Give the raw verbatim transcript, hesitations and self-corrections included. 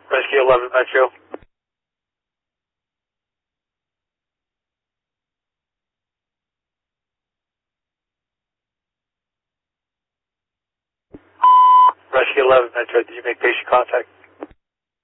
Rescue eleven Metro. Rescue eleven Metro, did you make patient contact?